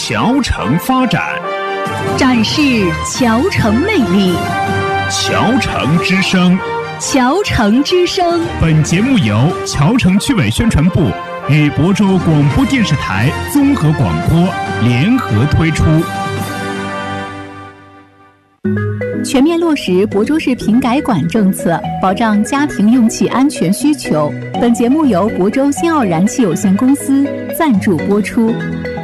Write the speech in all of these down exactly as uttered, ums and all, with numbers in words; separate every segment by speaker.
Speaker 1: 桥城发展，
Speaker 2: 展示桥城魅力。
Speaker 1: 桥城之声，
Speaker 2: 桥城之声。
Speaker 1: 本节目由桥城区委宣传部与亳州广播电视台综合广播联合推出。
Speaker 2: 全面落实亳州市品改管政策，保障家庭用气安全需求。本节目由亳州新奥燃气有限公司赞助播出。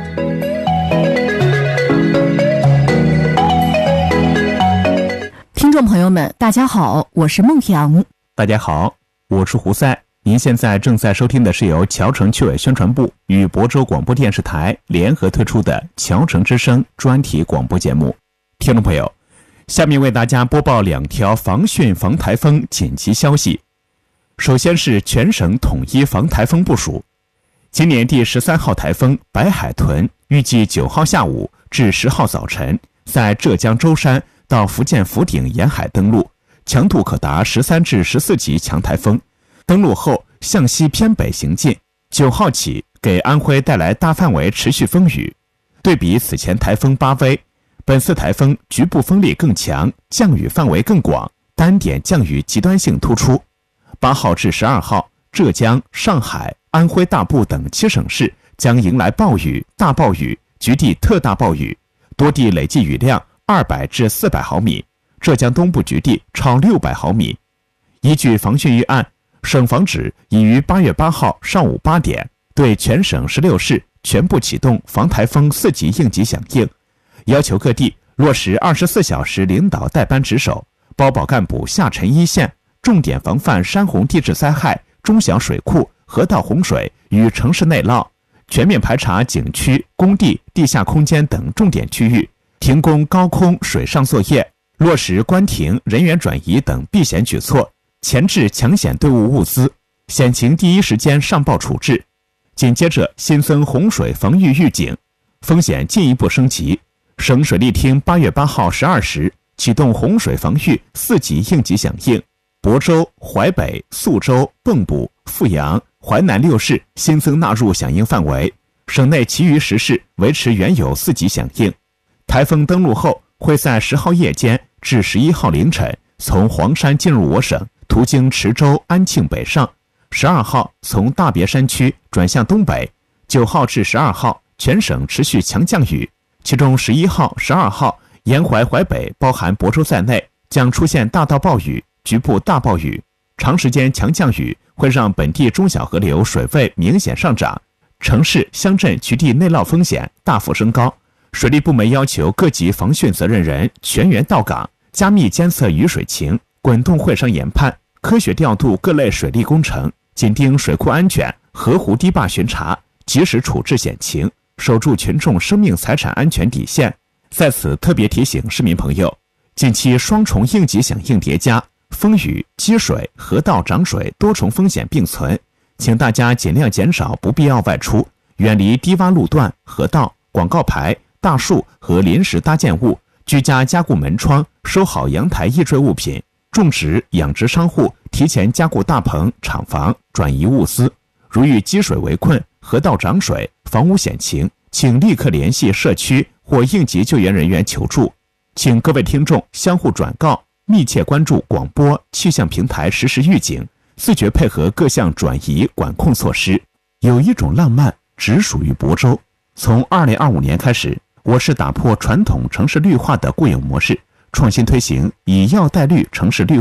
Speaker 2: 听众朋友们，大家好，我是孟阳。
Speaker 3: 大家好，我是胡赛。您现在正在收听的是由桥城区委宣传部与亳州广播电视台联合推出的桥城之声专题广播节目。听众朋友，下面为大家播报两条防汛防台风紧急消息。首先是全省统一防台风部署。今年第十三号台风白海豚预计九号下午至十号早晨在浙江舟山到福建福鼎沿海登陆，强度可达十三至十四级强台风。登陆后向西偏北行进，九号起给安徽带来大范围持续风雨。对比此前台风巴威，本次台风局部风力更强，降雨范围更广，单点降雨极端性突出。八号至十二号，浙江、上海、安徽大部等七省市将迎来暴雨、大暴雨、局地特大暴雨，多地累计雨量二百至四百毫米，浙江东部局地超六百毫米。依据防汛预案，省防指已于八月八号上午八点对全省十六市全部启动防台风四级应急响应，要求各地落实二十四小时领导带班值守，包保干部下沉一线，重点防范山洪地质灾害、中小水库、河道洪水与城市内涝，全面排查景区、工地、地下空间等重点区域，停工高空水上作业，落实关停、人员转移等避险举措，前置抢险队伍物资，险情第一时间上报处置。紧接着新增洪水防御预警，风险进一步升级。省水利厅八月八号十二时启动洪水防御四级应急响应，亳州、淮北、宿州、蚌埠、阜阳、淮南六市新增纳入响应范围，省内其余十市维持原有四级响应。台风登陆后会在十号夜间至十一号凌晨从黄山进入我省，途经池州、安庆北上，十二号从大别山区转向东北，九号至十二号全省持续强降雨，其中十一号、十二号沿淮淮北包含亳州在内将出现大到暴雨、局部大暴雨。长时间强降雨会让本地中小河流水位明显上涨，城市、乡镇局地内涝风险大幅升高。水利部门要求各级防汛责任人全员到岗，加密监测雨水情，滚动会商研判，科学调度各类水利工程，紧盯水库安全，河湖堤坝巡查，及时处置险情，守住群众生命财产安全底线。在此特别提醒市民朋友，近期双重应急响应叠加，风雨、积水、河道涨水多重风险并存，请大家尽量减少不必要外出，远离低洼路段、河道、广告牌、大树和临时搭建物，居家加固门窗，收好阳台易坠物品，种植、养殖商户提前加固大棚、厂房，转移物资。如遇积水围困、河道涨水、房屋险情，请立刻联系社区或应急救援人员求助。请各位听众相互转告，密切关注广播、气象平台实时预警，自觉配合各项转移管控措施。有一种浪漫只属于亳州。从二零二五年开始，我市打破传统城市绿化的固有模式，创新推行以药带绿城市绿